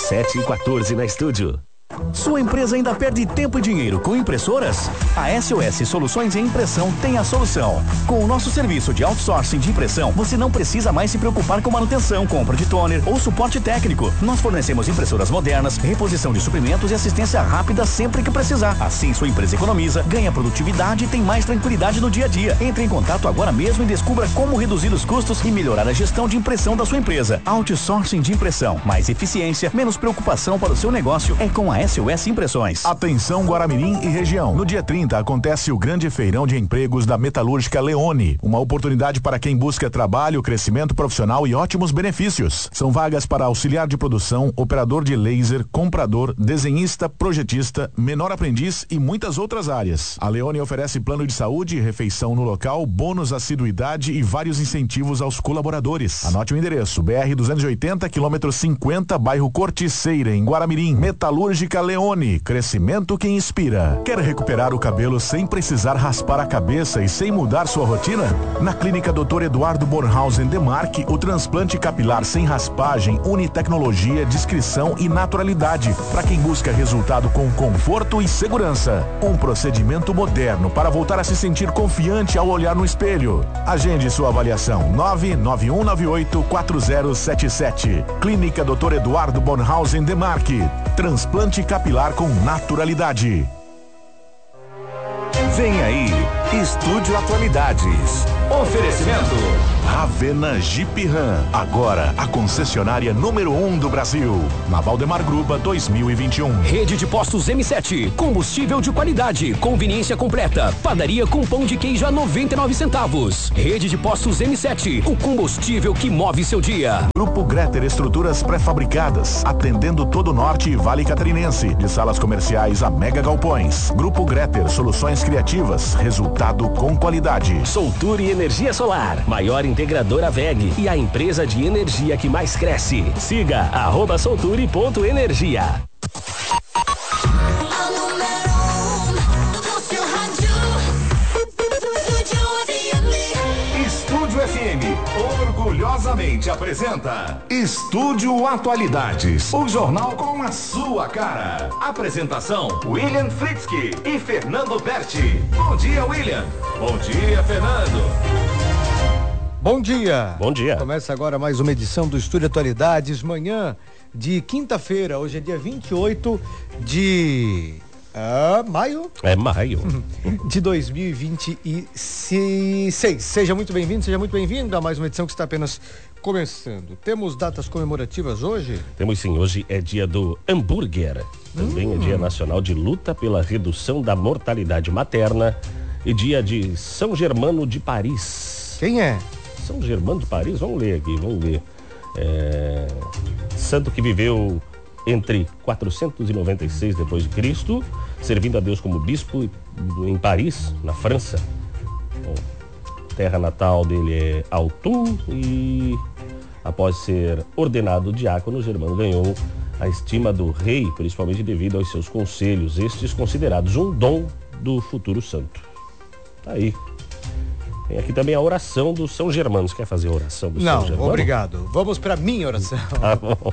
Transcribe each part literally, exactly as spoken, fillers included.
sete e quatorze na estúdio. Sua empresa ainda perde tempo e dinheiro com impressoras? A S O S Soluções em Impressão tem a solução. Com o nosso serviço de outsourcing de impressão, você não precisa mais se preocupar com manutenção, compra de toner ou suporte técnico. Nós fornecemos impressoras modernas, reposição de suprimentos e assistência rápida sempre que precisar. Assim, sua empresa economiza, ganha produtividade e tem mais tranquilidade no dia a dia. Entre em contato agora mesmo e descubra como reduzir os custos e melhorar a gestão de impressão da sua empresa. Outsourcing de impressão, mais eficiência, menos preocupação para o seu negócio é com a S O S Impressões. Atenção Guaramirim e região. No dia trinta acontece o grande feirão de empregos da Metalúrgica Leone. Uma oportunidade para quem busca trabalho, crescimento profissional e ótimos benefícios. São vagas para auxiliar de produção, operador de laser, comprador, desenhista, projetista, menor aprendiz e muitas outras áreas. A Leone oferece plano de saúde, refeição no local, bônus assiduidade e vários incentivos aos colaboradores. Anote o endereço: B R duzentos e oitenta, quilômetro cinquenta, bairro Corticeira, em Guaramirim. Metalúrgica Leone, crescimento que inspira. Quer recuperar o cabelo sem precisar raspar a cabeça e sem mudar sua rotina? Na Clínica doutor Eduardo Bornhausen Demarque, o transplante capilar sem raspagem une tecnologia, discrição e naturalidade para quem busca resultado com conforto e segurança. Um procedimento moderno para voltar a se sentir confiante ao olhar no espelho. Agende sua avaliação: nove nove um nove oito quatro zero sete sete. Clínica doutor Eduardo Bornhausen Demarque. Transplante capilar com naturalidade. Vem aí, Estúdio Atualidades. Oferecimento Ravena Jeep Ram, agora a concessionária número um do Brasil. Na Valdemar Gruba dois mil e vinte e um. Rede de postos M sete, combustível de qualidade, conveniência completa, padaria com pão de queijo a noventa e nove centavos. Rede de postos M sete, o combustível que move seu dia. Grupo Greter Estruturas Pré-Fabricadas, atendendo todo o norte e Vale Catarinense, de salas comerciais a mega galpões. Grupo Greter, soluções criativas, resultado com qualidade. Solture Energia Solar, maior integradora V E G e a empresa de energia que mais cresce. Siga arroba solture.energia. Estúdio F M orgulhosamente apresenta Estúdio Atualidades, o jornal com a sua cara. Apresentação: William Fritzky e Fernando Berti. Bom dia, William. Bom dia, Fernando. Bom dia. Bom dia. Começa agora mais uma edição do Estúdio Atualidades, manhã de quinta-feira. Hoje é dia vinte e oito de ah, maio. É maio. De dois mil e vinte e seis. Seja muito bem-vindo, seja muito bem-vindo a mais uma edição que está apenas começando. Temos datas comemorativas hoje? Temos sim, hoje é dia do hambúrguer. Também hum. é dia nacional de luta pela redução da mortalidade materna e dia de São Germano de Paris. Quem é? São Germano de Paris, vamos ler aqui, vamos ler. É... Santo que viveu entre quatrocentos e noventa e seis depois de Cristo, servindo a Deus como bispo em Paris, na França. Bom, terra natal dele é Autun e após ser ordenado diácono, Germano ganhou a estima do rei, principalmente devido aos seus conselhos, estes considerados um dom do futuro santo. Tá aí. Tem aqui também a oração do São Germano. Você quer fazer a oração do Não, São Germano? Não, obrigado. Vamos para minha oração. Tá bom.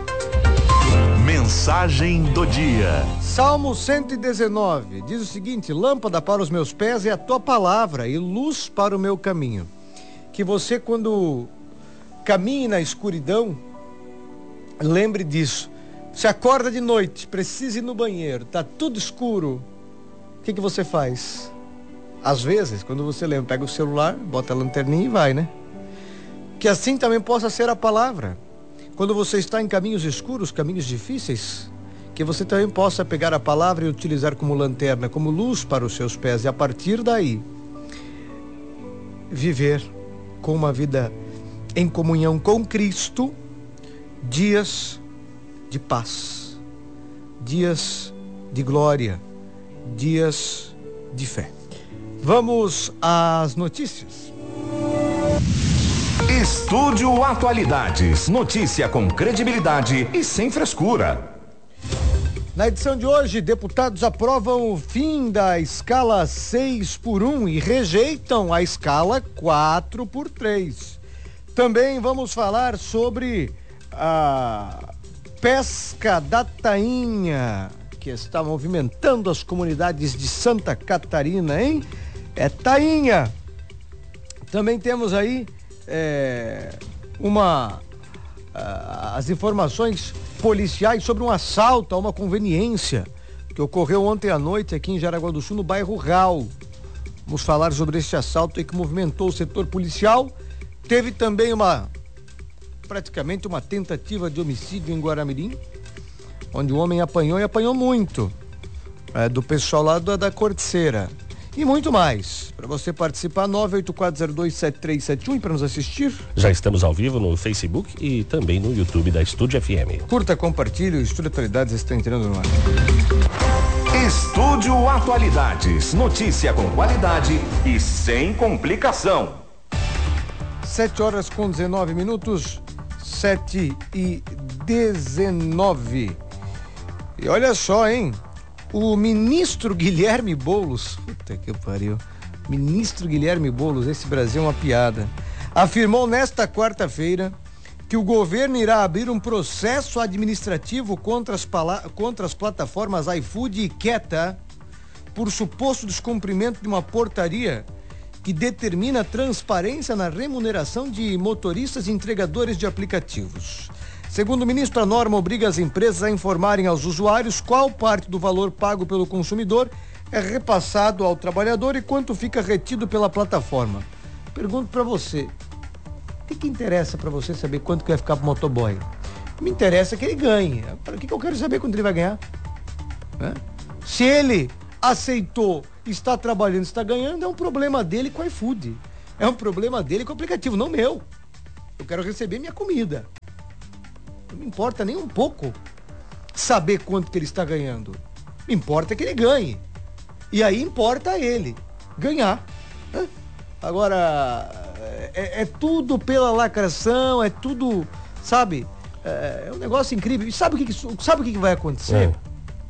Mensagem do dia. Salmo cento e dezenove diz o seguinte: lâmpada para os meus pés é a tua palavra e luz para o meu caminho. Que você, quando caminhe na escuridão, lembre disso. Se acorda de noite, precisa ir no banheiro, tá tudo escuro, o que que você faz? Às vezes, quando você lembra, pega o celular, bota a lanterninha e vai, né? Que assim também possa ser a palavra. Quando você está em caminhos escuros, caminhos difíceis, que você também possa pegar a palavra e utilizar como lanterna, como luz para os seus pés. E a partir daí, viver com uma vida em comunhão com Cristo, dias de paz, dias de glória, dias de fé. Vamos às notícias. Estúdio Atualidades. Notícia com credibilidade e sem frescura. Na edição de hoje, deputados aprovam o fim da escala seis por um e rejeitam a escala quatro por três. Também vamos falar sobre a pesca da tainha, que está movimentando as comunidades de Santa Catarina, hein? É tainha. Também temos aí é, uma uh, as informações policiais sobre um assalto a uma conveniência que ocorreu ontem à noite aqui em Jaraguá do Sul, no bairro Ral. Vamos falar sobre esse assalto aí que movimentou o setor policial. Teve também uma, praticamente uma tentativa de homicídio em Guaramirim, onde o homem apanhou e apanhou muito, é, do pessoal lá da, da Corticeira. E muito mais. Para você participar, nove oito quatro zero dois sete três sete um, e para nos assistir. Já estamos ao vivo no Facebook e também no YouTube da Estúdio F M. Curta, compartilhe, o Estúdio Atualidades está entrando no ar. Estúdio Atualidades, notícia com qualidade e sem complicação. sete horas com dezenove minutos, sete e dezenove. E olha só, hein? O ministro Guilherme Boulos, puta que pariu, ministro Guilherme Boulos, esse Brasil é uma piada, afirmou nesta quarta-feira que o governo irá abrir um processo administrativo contra as, pala- contra as plataformas iFood e Queta por suposto descumprimento de uma portaria que determina a transparência na remuneração de motoristas e entregadores de aplicativos. Segundo o ministro, a norma obriga as empresas a informarem aos usuários qual parte do valor pago pelo consumidor é repassado ao trabalhador e quanto fica retido pela plataforma. Pergunto para você, o que, que interessa para você saber quanto que vai ficar pro motoboy? Me interessa que ele ganhe. Para que, que eu quero saber quanto ele vai ganhar? É? Se ele aceitou, está trabalhando, está ganhando, é um problema dele com o iFood. É um problema dele com o aplicativo, não meu. Eu quero receber minha comida. Não me importa nem um pouco saber quanto que ele está ganhando. Me importa que ele ganhe. E aí importa ele ganhar. Né? Agora, é, é tudo pela lacração, é tudo, sabe? É, é um negócio incrível. E sabe o que, sabe o que vai acontecer? É.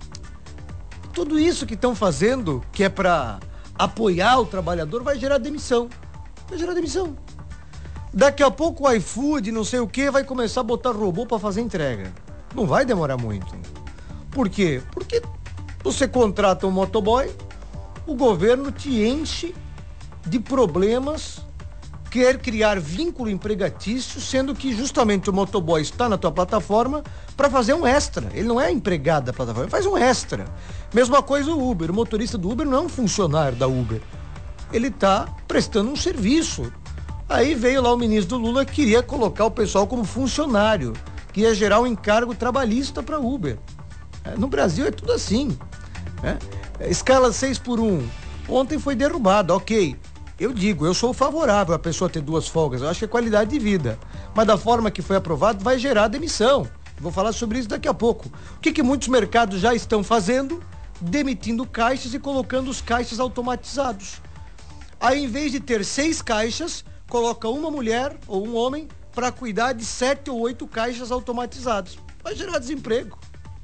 Tudo isso que estão fazendo, que é para apoiar o trabalhador, vai gerar demissão. Vai gerar demissão. Daqui a pouco o iFood, não sei o que, vai começar a botar robô para fazer entrega. Não vai demorar muito. Por quê? Porque você contrata um motoboy, o governo te enche de problemas, quer criar vínculo empregatício, sendo que justamente o motoboy está na tua plataforma para fazer um extra. Ele não é empregado da plataforma, ele faz um extra. Mesma coisa o Uber. O motorista do Uber não é um funcionário da Uber. Ele está prestando um serviço. Aí veio lá o ministro do Lula que queria colocar o pessoal como funcionário, que ia gerar um encargo trabalhista para Uber. É, no Brasil é tudo assim. Né? Escala seis por um. Ontem foi derrubada, ok. Eu digo, eu sou favorável a pessoa ter duas folgas, eu acho que é qualidade de vida. Mas da forma que foi aprovado, vai gerar demissão. Vou falar sobre isso daqui a pouco. O que, que muitos mercados já estão fazendo? Demitindo caixas e colocando os caixas automatizados. Aí, em vez de ter seis caixas, coloca uma mulher ou um homem para cuidar de sete ou oito caixas automatizados. Vai gerar desemprego.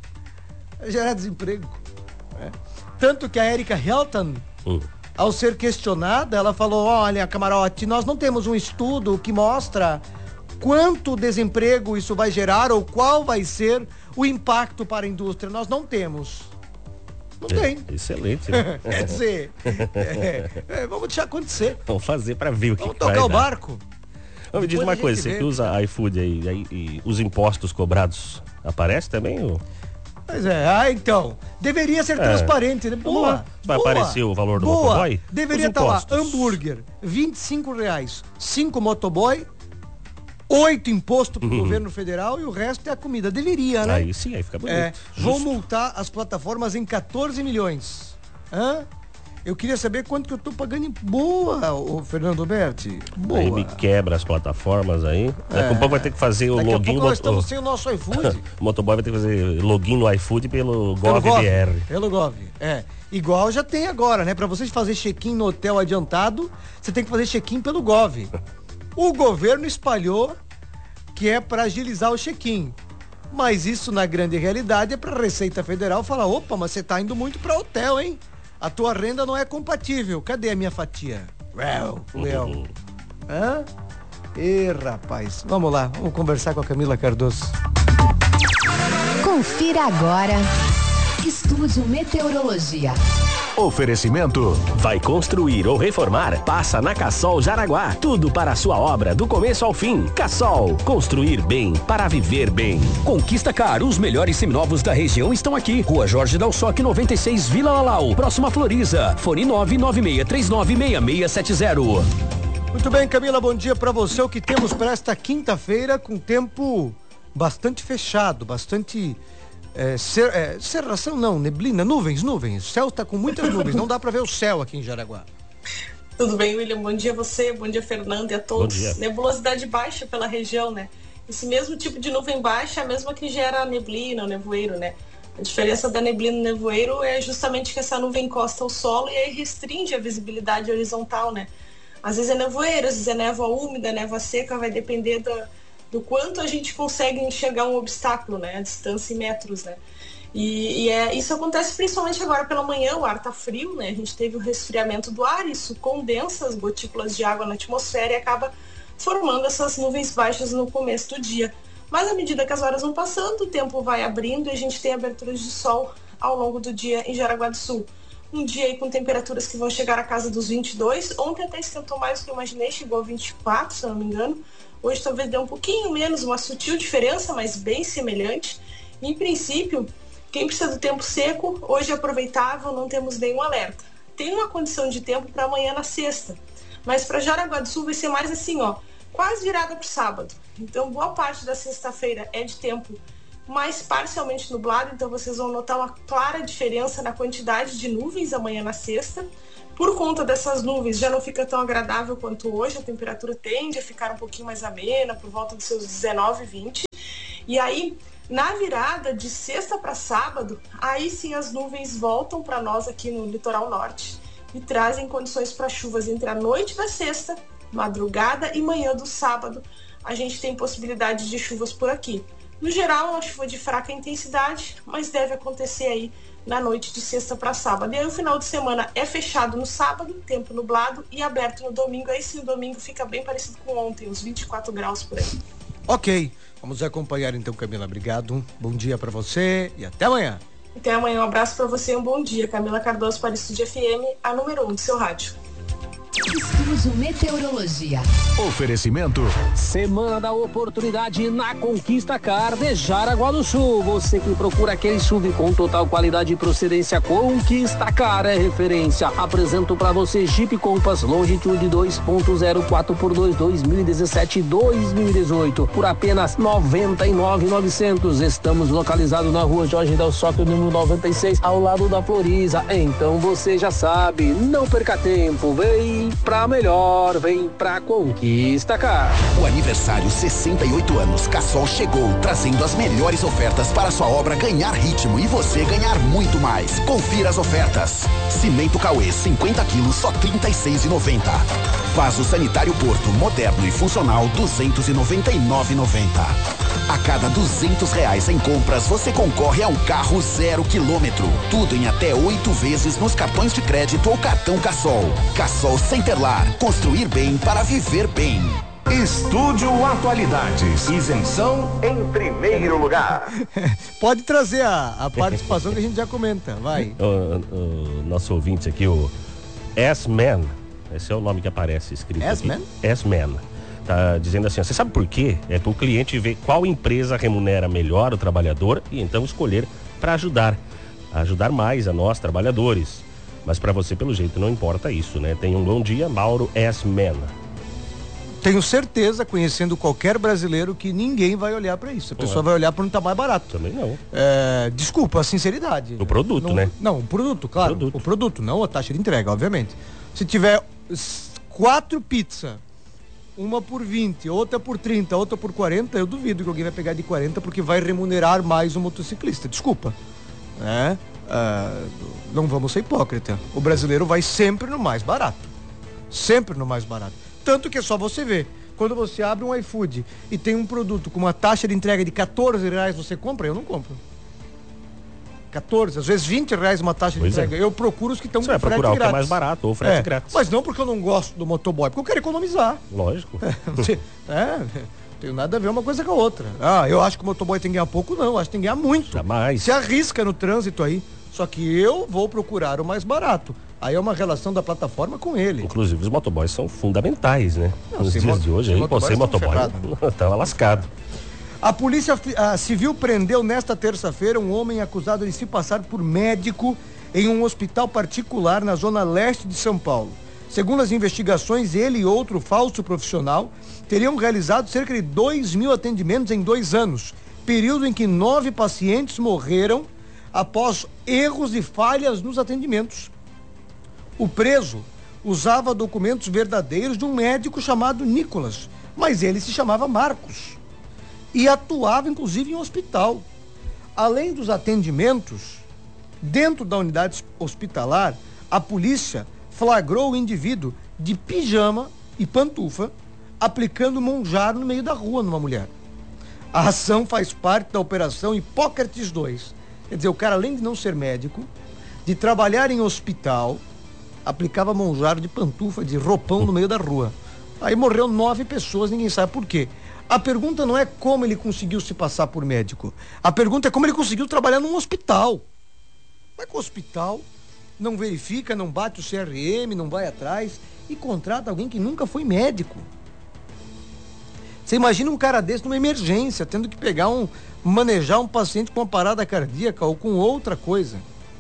Vai gerar desemprego. Né? Tanto que a Erika Helton, uh. ao ser questionada, ela falou, olha, Camarote, nós não temos um estudo que mostra quanto desemprego isso vai gerar ou qual vai ser o impacto para a indústria. Nós não temos. Não é, tem. Excelente, né? Quer dizer, é, é, vamos deixar acontecer. Vamos fazer para ver o que, vamos que vai tocar o dar. barco. Vamos me diz uma coisa, você que usa iFood aí, aí e os impostos cobrados, aparece também? Ou... Pois é, ah, então, deveria ser é. transparente, né? Boa, Vai boa, aparecer o valor do boa. motoboy? Deveria estar lá, hambúrguer, vinte e cinco reais, cinco motoboy, oito imposto pro uhum. governo federal e o resto é a comida. Deveria, né? Aí sim, aí fica bonito. É, vão multar as plataformas em quatorze milhões. Hã? Eu queria saber quanto que eu tô pagando em boa, o Fernando Berti. Boa. Aí me quebra as plataformas aí. Daqui a é. pouco vai ter que fazer o Daqui login. Daqui a pouco nós estamos sem o nosso iFood. O motoboy vai ter que fazer login no iFood pelo, pelo GovBR. Pelo Gov, é. Igual já tem agora, né? Pra vocês fazer check-in no hotel adiantado, você tem que fazer check-in pelo Gov. O governo espalhou que é para agilizar o check-in. Mas isso, na grande realidade, é para a Receita Federal falar, opa, mas você tá indo muito para hotel, hein? A tua renda não é compatível. Cadê a minha fatia? Well, well. Uhum. Hã? Ê, rapaz. Vamos lá, vamos conversar com a Camila Cardoso. Confira agora. Estúdio Meteorologia. Oferecimento. Vai construir ou reformar? Passa na Cassol Jaraguá. Tudo para a sua obra, do começo ao fim. Cassol. Construir bem para viver bem. Conquista Car. Os melhores seminovos da região estão aqui. Rua Jorge Dalsoc, noventa e seis, Vila Lalau. Próxima Floriza. Fone nove nove seis três nove seis seis sete zero. Muito bem, Camila, bom dia para você. O que temos para esta quinta-feira com tempo bastante fechado, bastante... É, cer, é, cerração não, neblina, nuvens, nuvens. O céu está com muitas nuvens, não dá para ver o céu aqui em Jaraguá. Tudo bem, William? Bom dia a você, bom dia, Fernando, e a todos. Nebulosidade baixa pela região, né? Esse mesmo tipo de nuvem baixa é a mesma que gera a neblina, o nevoeiro, né? A diferença da neblina e do nevoeiro é justamente que essa nuvem encosta ao solo e aí restringe a visibilidade horizontal, né? Às vezes é nevoeiro, às vezes é névoa úmida, névoa seca, vai depender da... do quanto a gente consegue enxergar um obstáculo, né, a distância em metros, né, e, e é, isso acontece principalmente agora pela manhã, o ar tá frio, né, a gente teve o resfriamento do ar, isso condensa as gotículas de água na atmosfera e acaba formando essas nuvens baixas no começo do dia, mas à medida que as horas vão passando, o tempo vai abrindo e a gente tem aberturas de sol ao longo do dia em Jaraguá do Sul. Um dia aí com temperaturas que vão chegar à casa dos vinte e dois, ontem até esquentou mais do que eu imaginei, chegou a vinte e quatro, se eu não me engano. Hoje talvez dê um pouquinho menos, uma sutil diferença, mas bem semelhante. Em princípio, quem precisa do tempo seco, hoje é aproveitável, não temos nenhum alerta. Tem uma condição de tempo para amanhã na sexta, mas para Jaraguá do Sul vai ser mais assim, ó, quase virada para o sábado. Então, boa parte da sexta-feira é de tempo mais parcialmente nublado, então vocês vão notar uma clara diferença na quantidade de nuvens amanhã na sexta. Por conta dessas nuvens já não fica tão agradável quanto hoje, a temperatura tende a ficar um pouquinho mais amena, por volta dos seus dezenove, vinte. E aí, na virada de sexta para sábado, aí sim as nuvens voltam para nós aqui no litoral norte e trazem condições para chuvas entre a noite da sexta, madrugada e manhã do sábado. A gente tem possibilidade de chuvas por aqui. No geral, é uma chuva de fraca intensidade, mas deve acontecer aí na noite de sexta para sábado. E aí o final de semana é fechado no sábado, tempo nublado, e aberto no domingo. Aí sim o domingo fica bem parecido com ontem, uns vinte e quatro graus por aí. Ok, vamos acompanhar então, Camila. Obrigado, bom dia para você e até amanhã. Até amanhã, um abraço para você e um bom dia. Camila Cardoso para o Estúdio F M, a número um do seu rádio. Estúdio Meteorologia. Oferecimento. Semana da oportunidade na Conquista Car de Jaraguá do Sul. Você que procura aquele S U V com total qualidade e procedência, Conquista Car é referência. Apresento para você Jeep Compass Longitude dois ponto zero quatro por dois dois mil e dezessete e dois mil e dezoito por apenas noventa e nove mil e novecentos. Estamos localizados na rua Jorge Dalsoc, número noventa e seis, ao lado da Floriza. Então você já sabe, não perca tempo, vem pra melhor, vem pra Conquista Car. O aniversário sessenta e oito anos Cassol chegou, trazendo as melhores ofertas para sua obra ganhar ritmo e você ganhar muito mais. Confira as ofertas. Cimento Cauê cinquenta quilos, só trinta e seis reais e noventa centavos. Vaso sanitário Porto, moderno e funcional, duzentos e noventa e nove reais e noventa centavos. A cada duzentos reais em compras, você concorre a um carro zero quilômetro. Tudo em até oito vezes nos cartões de crédito ou cartão Cassol. Cassol Centerlar. Construir bem para viver bem. Estúdio Atualidades. Isenção em primeiro lugar. Pode trazer a, a participação que a gente já comenta. Vai. O, o nosso ouvinte aqui, o S-Man. Esse é o nome que aparece escrito S-Man? aqui. S-Man. Tá dizendo assim, você sabe por quê? É para o cliente ver qual empresa remunera melhor o trabalhador e então escolher para ajudar, ajudar mais a nós trabalhadores. Mas para você, pelo jeito, não importa isso, né? Tenha um bom dia, Mauro S-Man. Tenho certeza, conhecendo qualquer brasileiro, que ninguém vai olhar para isso. A pessoa Correto. vai olhar para onde tá mais barato. Também não. É, desculpa, a sinceridade. O produto, não, né? Não, o produto, claro. Produto. O produto, não a taxa de entrega, obviamente. Se tiver s- quatro pizzas, uma por vinte, outra por trinta, outra por quarenta, eu duvido que alguém vai pegar de quarenta porque vai remunerar mais o motociclista. Desculpa. É, é, não vamos ser hipócrita. O brasileiro vai sempre no mais barato. Sempre no mais barato. Tanto que é só você ver. Quando você abre um iFood e tem um produto com uma taxa de entrega de quatorze reais, você compra? Eu não compro. quatorze, às vezes vinte reais uma taxa Pois de é. entrega. Eu procuro os que estão Você com vai frete procurar o que é grátis. mais barato ou frete É, grátis. mas não porque eu não gosto do motoboy, porque eu quero economizar. Lógico. é, Tem nada a ver uma coisa com a outra. Ah, eu acho que o motoboy tem que ganhar pouco, não. Eu acho que tem que ganhar muito. Jamais. Se arrisca no trânsito aí. Só que eu vou procurar o mais barato. Aí é uma relação da plataforma com ele. Inclusive, os motoboys são fundamentais, né? Não, Nos dias moto, de hoje, aí, você motoboy estava lascado. A Polícia a Civil prendeu nesta terça-feira um homem acusado de se passar por médico em um hospital particular na zona leste de São Paulo. Segundo as investigações, ele e outro falso profissional teriam realizado cerca de dois mil atendimentos em dois anos, período em que nove pacientes morreram após erros e falhas nos atendimentos. O preso usava documentos verdadeiros de um médico chamado Nicolas, mas ele se chamava Marcos e atuava inclusive em um hospital. Além dos atendimentos, dentro da unidade hospitalar, a polícia flagrou o indivíduo de pijama e pantufa aplicando monjaro no meio da rua numa mulher. A ação faz parte da operação Hipócrates dois. Quer dizer, o cara, além de não ser médico, de trabalhar em hospital, aplicava monjaro de pantufa, de roupão no meio da rua. Aí morreu nove pessoas, ninguém sabe por quê. A pergunta não é como ele conseguiu se passar por médico. A pergunta é como ele conseguiu trabalhar num hospital. Como é que o hospital não verifica, não bate o C R M, não vai atrás e contrata alguém que nunca foi médico? Você imagina um cara desse numa emergência, tendo que pegar um, manejar um paciente com uma parada cardíaca ou com outra coisa.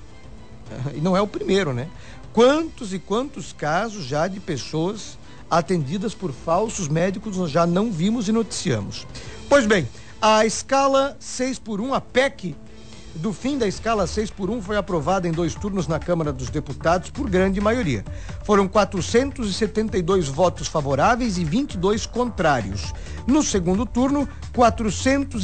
E não é o primeiro, né? Quantos e quantos casos já de pessoas atendidas por falsos médicos nós já não vimos e noticiamos. Pois bem, a escala seis por um, a P E C do fim da escala seis por um foi aprovada em dois turnos na Câmara dos Deputados por grande maioria. Foram quatrocentos e setenta e dois votos favoráveis e vinte e dois contrários. No segundo turno, quatrocentos